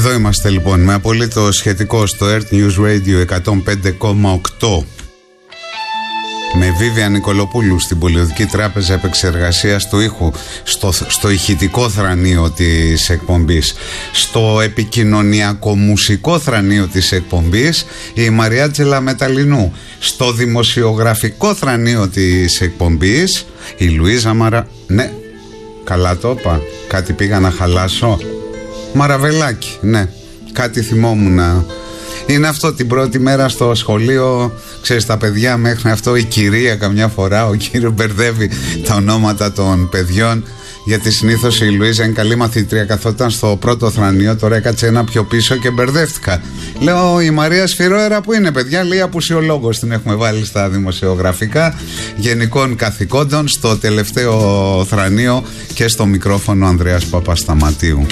Εδώ είμαστε λοιπόν με απολύτω σχετικό στο Earth News Radio 105,8 με Βίβια Νικολοπούλου στην Πολιοδική Τράπεζα Επεξεργασίας του Ήχου, στο ηχητικό θρανείο της εκπομπής, στο επικοινωνιακό μουσικό θρανείο της εκπομπής η Μαριάτζελα Μεταλλινού, στο δημοσιογραφικό θρανείο της εκπομπής η Λουίζα Ναι, καλά το είπα, κάτι πήγα να χαλάσω. Μαραβελάκι, ναι, κάτι θυμόμουν. Είναι αυτό την πρώτη μέρα στο σχολείο, ξέρεις, τα παιδιά μέχρι αυτό, η κυρία καμιά φορά, ο κύριος μπερδεύει τα ονόματα των παιδιών, γιατί συνήθως η Λουίζα είναι καλή μαθήτρια, καθόταν στο πρώτο θρανείο, τώρα έκατσε ένα πιο πίσω και μπερδεύτηκα. Λέω, η Μαρία Σφυρόερα που είναι, παιδιά? Λέει, απουσιολόγος, την έχουμε βάλει στα δημοσιογραφικά γενικών καθηκόντων, στο τελευταίο θρανείο και στο μικρόφωνο Ανδρέας Παπασταματίου.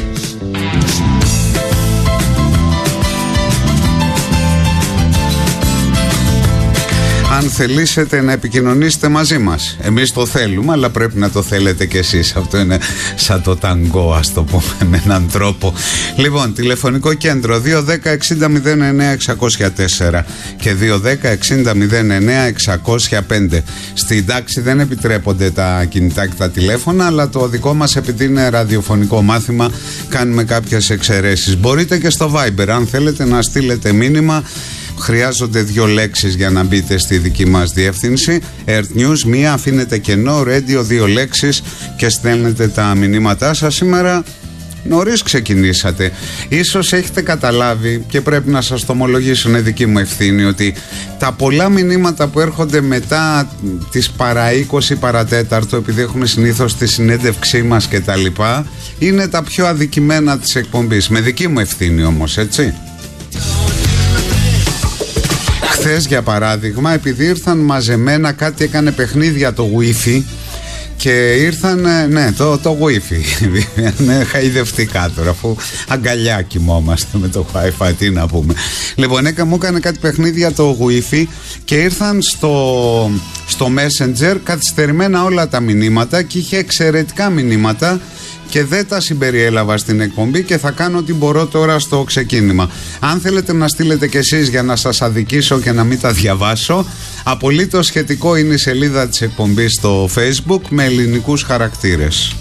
Αν θελήσετε να επικοινωνήσετε μαζί μας, εμείς το θέλουμε, αλλά πρέπει να το θέλετε κι εσείς. Αυτό είναι σαν το ταγκό, ας το πούμε με έναν τρόπο. Λοιπόν, τηλεφωνικό κέντρο 210-60-09-604 και 210-60-09-605. Στην τάξη δεν επιτρέπονται τα κινητά και τα τηλέφωνα, αλλά το δικό μας, επειδή είναι ραδιοφωνικό μάθημα, κάνουμε κάποιες εξαιρέσεις. Μπορείτε και στο Viber, αν θέλετε να στείλετε μήνυμα. Χρειάζονται 2 λέξεις για να μπείτε στη δική μας διεύθυνση Earth News, μία αφήνετε κενό, Radio 2 λέξεις και στέλνετε τα μηνύματά σας. Σήμερα νωρίς ξεκινήσατε. Ίσως έχετε καταλάβει, και πρέπει να σας το ομολογήσω, είναι δική μου ευθύνη, ότι τα πολλά μηνύματα που έρχονται μετά τις παρά 20 παρατέταρτο, επειδή έχουμε συνήθως τη συνέντευξή μας και τα λοιπά, είναι τα πιο αδικημένα της εκπομπής. Με δική μου ευθύνη όμως, έτσι. Χθες, για παράδειγμα, επειδή ήρθαν μαζεμένα, κάτι έκανε παιχνίδια το Wi-Fi και ήρθαν, ναι, το Wi-Fi. Ναι, χαϊδευτικά τώρα, αφού αγκαλιά κοιμόμαστε με το Wi-Fi, τι να πούμε. Λοιπόν, μου έκανε κάτι παιχνίδια το Wi-Fi και ήρθαν στο Messenger καθυστερημένα όλα τα μηνύματα και είχε εξαιρετικά μηνύματα και δεν τα συμπεριέλαβα στην εκπομπή και θα κάνω ό,τι μπορώ τώρα στο ξεκίνημα. Αν θέλετε να στείλετε κι εσείς για να σας αδικήσω και να μην τα διαβάσω, απολύτως σχετικό είναι η σελίδα της εκπομπής στο Facebook με ελληνικούς χαρακτήρες.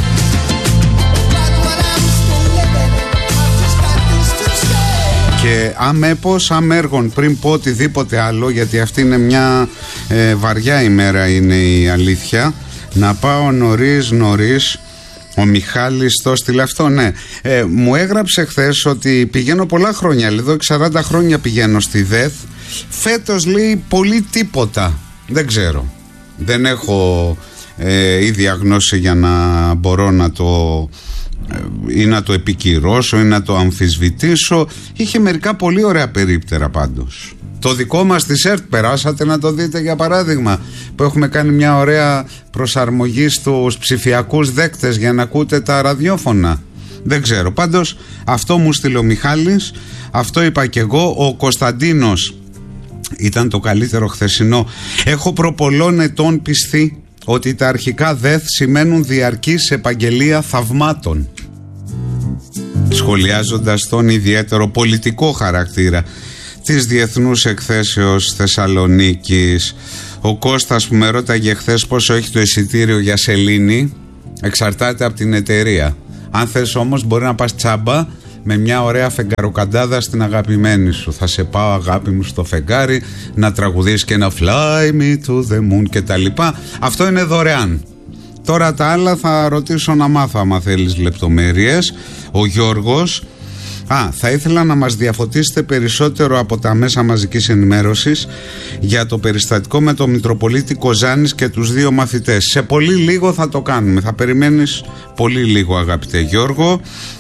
Και αμέπως, αμέργων, πριν πω οτιδήποτε άλλο, γιατί αυτή είναι μια βαριά ημέρα, είναι η αλήθεια, να πάω νωρίς. Ο Μιχάλης το στείλε αυτό, ναι. Μου έγραψε χθες ότι πηγαίνω πολλά χρόνια, εδώ 40 χρόνια πηγαίνω στη ΔΕΘ. Φέτος, λέει, πολύ τίποτα. Δεν ξέρω. Δεν έχω ίδια γνώση για να μπορώ να το ή να το επικυρώσω ή να το αμφισβητήσω. Είχε μερικά πολύ ωραία περίπτερα πάντως. Το δικό μας της ΕΡΤ περάσατε να το δείτε, για παράδειγμα, που έχουμε κάνει μια ωραία προσαρμογή στους ψηφιακούς δέκτες για να ακούτε τα ραδιόφωνα. Δεν ξέρω, πάντως αυτό μου στείλε ο Μιχάλης, αυτό είπα και εγώ. Ο Κωνσταντίνος, ήταν το καλύτερο χθεσινό. Έχω προπολών ετών πιστεί ότι τα αρχικά ΔΕΘ σημαίνουν διαρκής επαγγελία θαυμάτων, σχολιάζοντας τον ιδιαίτερο πολιτικό χαρακτήρα της Διεθνούς Εκθέσεως Θεσσαλονίκης. Ο Κώστας που με ρώταγε χθες πόσο έχει το εισιτήριο για σελήνη, εξαρτάται από την εταιρεία. Αν θες όμως μπορεί να πας τσάμπα με μια ωραία φεγγαροκαντάδα στην αγαπημένη σου. Θα σε πάω, αγάπη μου, στο φεγγάρι να τραγουδείς και ένα Fly me to the moon και τα λοιπά. Αυτό είναι δωρεάν. Τώρα τα άλλα θα ρωτήσω να μάθω άμα θέλεις λεπτομέρειες. Ο Γιώργος, θα ήθελα να μας διαφωτίσετε περισσότερο από τα μέσα μαζικής ενημέρωσης για το περιστατικό με τον Μητροπολίτη Κοζάνης και τους 2 μαθητές. Σε πολύ λίγο θα το κάνουμε. Θα περιμένεις πολύ λίγο, αγαπητέ Γιώργο.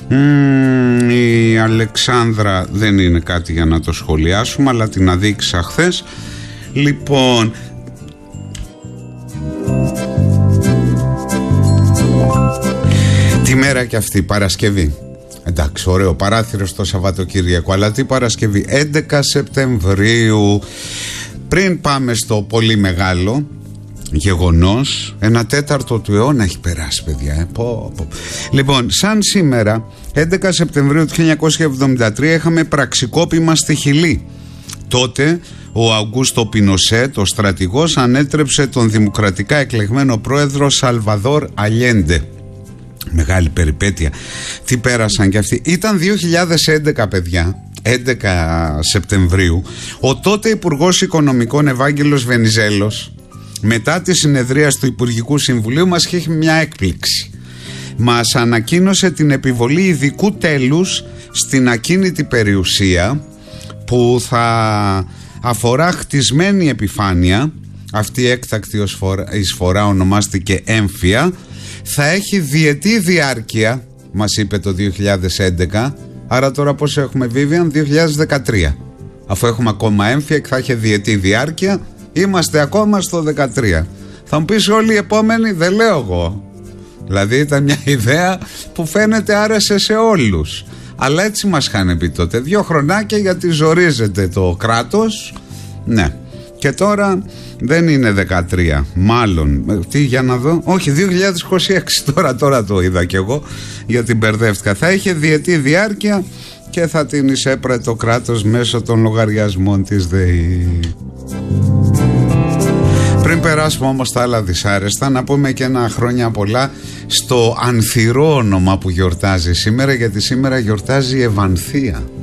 Η Αλεξάνδρα δεν είναι κάτι για να το σχολιάσουμε, αλλά την αδίκησα χθες. Λοιπόν, τη μέρα και αυτή, Παρασκευή. Εντάξει, ωραίο παράθυρο στο Σαββατοκύριακο, αλλά τι Παρασκευή, 11 Σεπτεμβρίου. Πριν πάμε στο πολύ μεγάλο, γεγονός. 1/4 του αιώνα έχει περάσει, παιδιά. Λοιπόν, σαν σήμερα 11 Σεπτεμβρίου του 1973 είχαμε πραξικόπημα στη Χιλή. Τότε ο Αουγκούστο Πινοσέτ, ο στρατηγός, ανέτρεψε τον δημοκρατικά εκλεγμένο πρόεδρο Σαλβαδόρ Αλιέντε. Μεγάλη περιπέτεια. Τι πέρασαν κι αυτοί. Ήταν 2011, παιδιά, 11 Σεπτεμβρίου. Ο τότε Υπουργός Οικονομικών Ευάγγελος Βενιζέλος, μετά τη συνεδρία του Υπουργικού Συμβουλίου, μας είχε μια έκπληξη. Μας ανακοίνωσε την επιβολή ειδικού τέλους στην ακίνητη περιουσία που θα αφορά χτισμένη επιφάνεια. Αυτή η έκτακτη εισφορά ονομάστηκε έμφυα. Θα έχει διετή διάρκεια, μας είπε το 2011. Άρα τώρα πόσο έχουμε, Vivian? 2013. Αφού έχουμε ακόμα έμφυα και θα έχει διετή διάρκεια, είμαστε ακόμα στο 13. Θα μου πεις όλοι οι επόμενοι, δεν λέω εγώ. Δηλαδή ήταν μια ιδέα που φαίνεται άρεσε σε όλους. Αλλά έτσι μας είχαν πει τότε. 2 χρονάκια γιατί ζορίζεται το κράτος. Ναι. Και τώρα δεν είναι 13. Μάλλον. Τι, για να δω. Όχι, 2026. Τώρα το είδα κι εγώ. Γιατί μπερδεύτηκα. Θα είχε διετή διάρκεια και θα την εισέπρε το κράτος μέσω των λογαριασμών της ΔΕΗ. Πριν περάσουμε όμως τα άλλα δυσάρεστα, να πούμε και ένα χρόνια πολλά στο ανθυρό όνομα που γιορτάζει σήμερα, γιατί σήμερα γιορτάζει η Ευανθία.